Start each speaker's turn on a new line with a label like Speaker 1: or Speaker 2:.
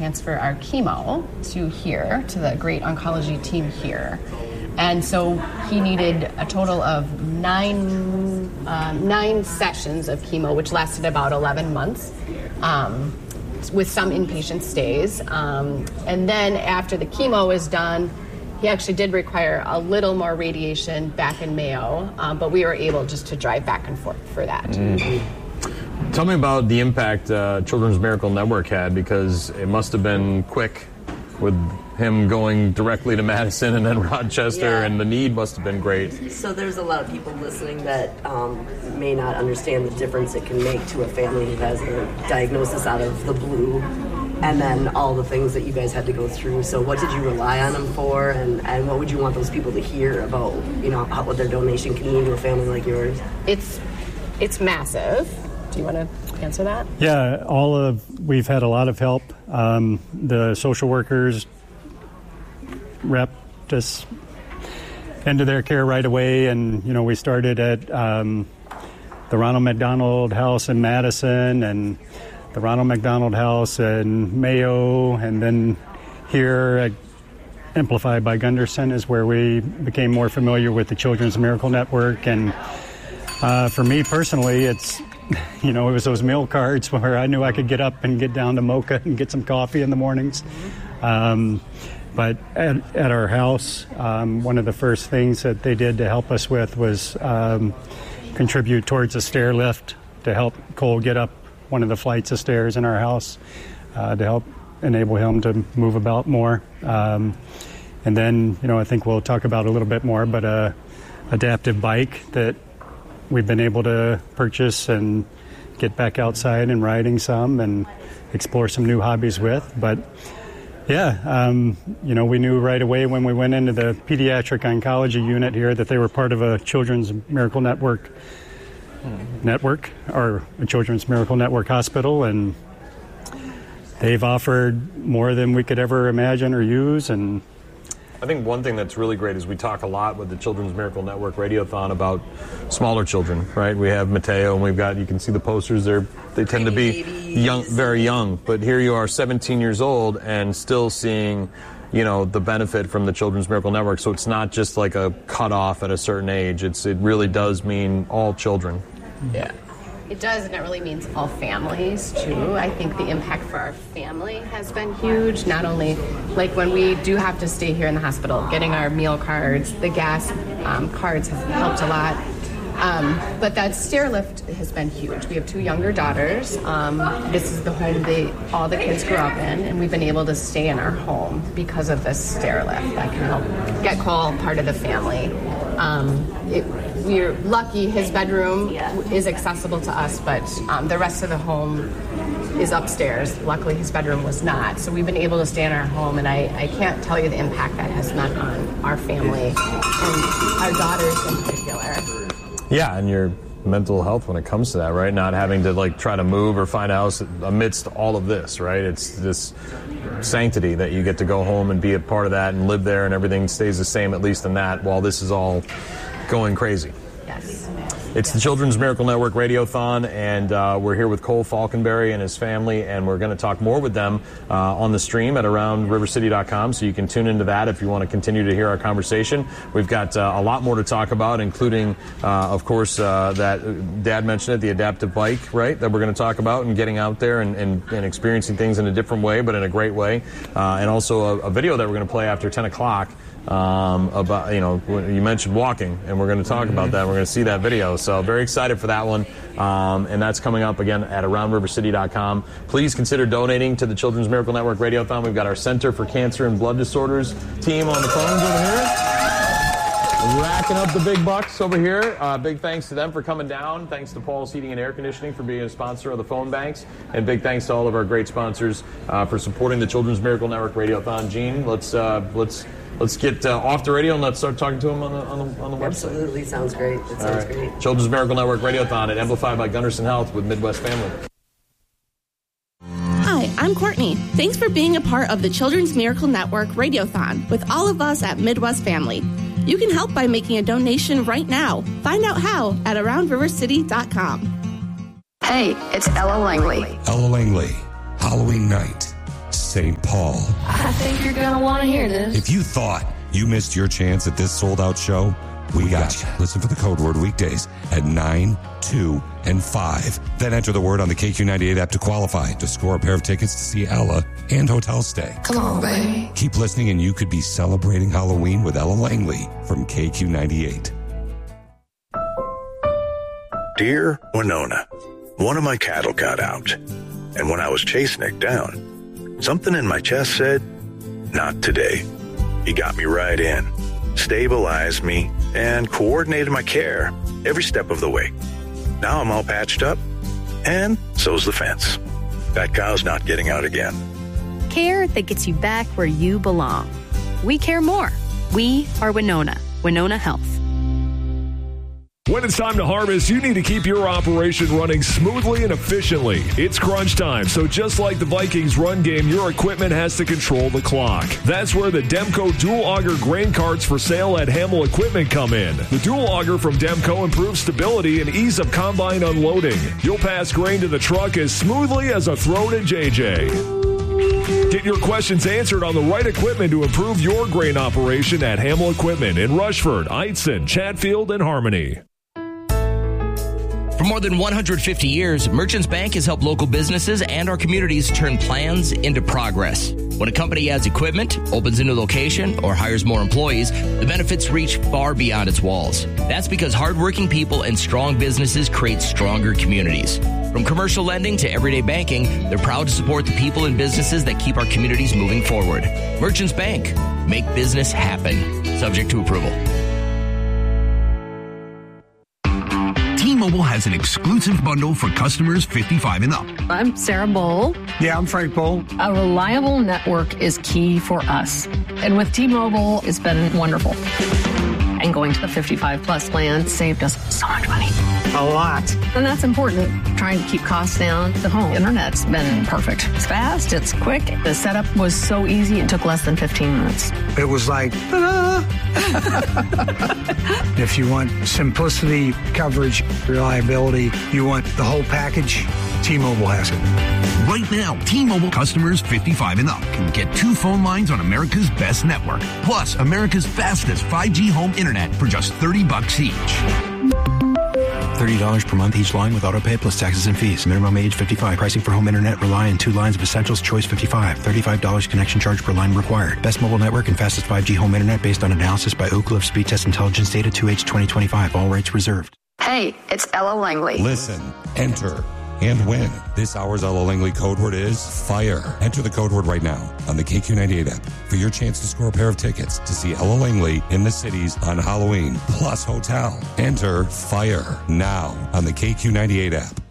Speaker 1: transfer our chemo to here, to the great oncology team here. And so he needed a total of 9 sessions of chemo, which lasted about 11 months, with some inpatient stays. And then after the chemo was done, he actually did require a little more radiation back in Mayo, but we were able just to drive back and forth for that.
Speaker 2: Mm-hmm. Tell me about the impact Children's Miracle Network had, because it must have been quick with him going directly to Madison and then Rochester, and the need must have been great.
Speaker 3: So there's a lot of people listening that may not understand the difference it can make to a family who has a diagnosis out of the blue, and then all the things that you guys had to go through. So what did you rely on them for, and what would you want those people to hear about, what their donation can mean to a family like yours?
Speaker 1: It's massive. Do you want to answer that?
Speaker 4: Yeah, we've had a lot of help. The social workers wrapped us into their care right away, and we started at the Ronald McDonald House in Madison and the Ronald McDonald House in Mayo, and then here at Amplified by Gunderson is where we became more familiar with the Children's Miracle Network. And for me personally, it's it was those meal cards where I knew I could get up and get down to Mocha and get some coffee in the mornings. But at our house, one of the first things that they did to help us with was contribute towards a stair lift to help Cole get up one of the flights of stairs in our house to help enable him to move about more. And then, I think we'll talk about a little bit more, but a adaptive bike that we've been able to purchase and get back outside and riding some and explore some new hobbies with. But yeah, we knew right away when we went into the pediatric oncology unit here that they were part of a Children's Miracle Network or a Children's Miracle Network hospital, and they've offered more than we could ever imagine or use. And
Speaker 2: I think one thing that's really great is we talk a lot with the Children's Miracle Network Radiothon about smaller children, right? We have Mateo, and you can see the posters there. They tend to be young, very young. But here you are, 17 years old, and still seeing, the benefit from the Children's Miracle Network. So it's not just like a cutoff at a certain age. It really does mean all children.
Speaker 1: Yeah. It does, and it really means all families, too. I think the impact for our family has been huge. Not only, like when we do have to stay here in the hospital, getting our meal cards, the gas cards have helped a lot. But that stair lift has been huge. We have 2 younger daughters. This is the home all the kids grew up in, and we've been able to stay in our home because of this stair lift that can help get Cole part of the family. We're lucky his bedroom is accessible to us, but the rest of the home is upstairs. Luckily, his bedroom was not. So we've been able to stay in our home, and I can't tell you the impact that has meant on our family and our daughters in particular.
Speaker 2: Yeah, and your mental health when it comes to that, right? Not having to try to move or find a house amidst all of this, right? It's this sanctity that you get to go home and be a part of that and live there, and everything stays the same, at least in that, while this is all going crazy.
Speaker 1: Yes.
Speaker 2: It's the Children's Miracle Network Radiothon, and we're here with Cole Falconberry and his family, and we're going to talk more with them on the stream at AroundRiverCity.com, so you can tune into that if you want to continue to hear our conversation. We've got a lot more to talk about, including, of course, that Dad mentioned it, the adaptive bike, right, that we're going to talk about, and getting out there and experiencing things in a different way, but in a great way, and also a video that we're going to play after 10 o'clock. About, you mentioned walking, and we're going to talk about that. We're going to see that video. So very excited for that one. And that's coming up again at AroundRiverCity.com. Please consider donating to the Children's Miracle Network Radiothon. We've got our Center for Cancer and Blood Disorders team on the phones over here, racking up the big bucks over here. Big thanks to them for coming down. Thanks to Paul's Heating and Air Conditioning for being a sponsor of the phone banks. And big thanks to all of our great sponsors for supporting the Children's Miracle Network Radiothon. Gene, let's get off the radio and let's start talking to them on the website.
Speaker 3: Absolutely. Sounds great. It sounds great.
Speaker 2: Children's Miracle Network Radiothon at Amplified by Gunderson Health with Midwest Family.
Speaker 5: Hi, I'm Courtney. Thanks for being a part of the Children's Miracle Network Radiothon with all of us at Midwest Family. You can help by making a donation right now. Find out how at AroundRiverCity.com.
Speaker 6: Hey, it's Ella Langley.
Speaker 7: Ella Langley, Halloween night,
Speaker 6: St. Paul.
Speaker 7: I think you're going to want to hear this.
Speaker 6: If you thought you missed your chance at this sold-out show, we got you. Listen for the code word weekdays at 9, 2, and 5. Then enter the word on the KQ98 app to qualify to score a pair of tickets to see Ella and hotel stay.
Speaker 7: Come on, baby.
Speaker 6: Keep listening and you could be celebrating Halloween with Ella Langley from KQ98.
Speaker 8: Dear Winona, one of my cattle got out, and when I was chasing it down, something in my chest said, not today. He got me right in, stabilized me, and coordinated my care every step of the way. Now I'm all patched up, and so's the fence. That cow's not getting out again.
Speaker 9: Care that gets you back where you belong. We care more. We are Winona. Winona Health.
Speaker 10: When it's time to harvest, you need to keep your operation running smoothly and efficiently. It's crunch time, so just like the Vikings run game, your equipment has to control the clock. That's where the Demco Dual Auger grain carts for sale at Hamill Equipment come in. The Dual Auger from Demco improves stability and ease of combine unloading. You'll pass grain to the truck as smoothly as a throw to JJ. Get your questions answered on the right equipment to improve your grain operation at Hamill Equipment in Rushford, Eitzen, Chatfield, and Harmony.
Speaker 11: For more than 150 years, Merchants Bank has helped local businesses and our communities turn plans into progress. When a company adds equipment, opens a new location, or hires more employees, the benefits reach far beyond its walls. That's because hardworking people and strong businesses create stronger communities. From commercial lending to everyday banking, they're proud to support the people and businesses that keep our communities moving forward. Merchants Bank. Make business happen. Subject to approval.
Speaker 12: T-Mobile has an exclusive bundle for customers 55 and up.
Speaker 13: I'm Sarah Bowl.
Speaker 14: Yeah, I'm Frank Bowl.
Speaker 13: A reliable network is key for us. And with T-Mobile, it's been wonderful. And going to the 55 plus plan saved us so much money.
Speaker 14: A lot.
Speaker 13: And that's important. Trying to keep costs down. The home internet's been perfect. It's fast, it's quick. The setup was so easy, it took less than 15 minutes.
Speaker 14: It was like, ta-da! If you want simplicity, coverage, reliability, you want the whole package, T-Mobile has it.
Speaker 12: Right now, T-Mobile customers 55 and up can get 2 phone lines on America's best network, plus America's fastest 5G home internet for just $30 each.
Speaker 15: $30 per month each line with autopay plus taxes and fees. Minimum age 55. Pricing for home internet rely on 2 lines of Essentials Choice 55. $35 connection charge per line required. Best mobile network and fastest 5G home internet based on analysis by Oak Cliff Speed Test Intelligence Data 2H 2025. All rates reserved.
Speaker 16: Hey, it's Ella Langley.
Speaker 6: Listen, enter, and win. This hour's Ella Langley code word is FIRE. Enter the code word right now on the KQ98 app for your chance to score a pair of tickets to see Ella Langley in the cities on Halloween, plus hotel. Enter FIRE now on the KQ98 app.